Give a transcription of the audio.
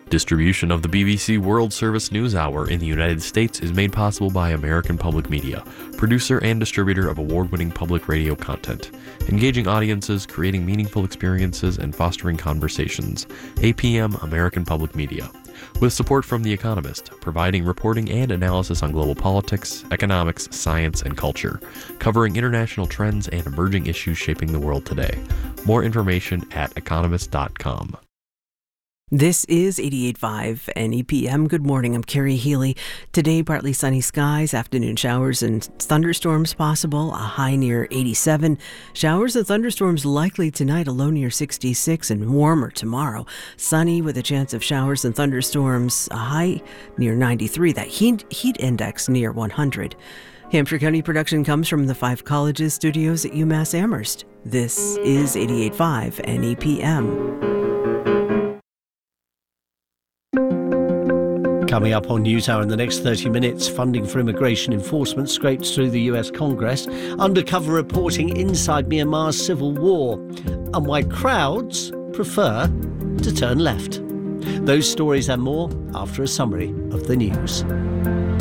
Distribution of the BBC World Service News Hour in the United States is made possible by American Public Media, producer and distributor of award-winning public radio content, engaging audiences, creating meaningful experiences, and fostering conversations. APM American Public Media. With support from The Economist, providing reporting and analysis on global politics, economics, science, and culture, covering international trends and emerging issues shaping the world today. More information at economist.com. This is 88.5 NEPM. Good morning, I'm Carrie Healy. Today, partly sunny skies, afternoon showers and thunderstorms possible, a high near 87. Showers and thunderstorms likely tonight, a low near 66, and warmer tomorrow. Sunny with a chance of showers and thunderstorms, a high near 93. That heat index near 100. Hampshire County production comes from the 5 Colleges studios at UMass Amherst. This is 88.5 NEPM. Coming up on NewsHour in the next 30 minutes, funding for immigration enforcement scrapes through the US Congress, undercover reporting inside Myanmar's civil war, and why crowds prefer to turn left. Those stories and more after a summary of the news.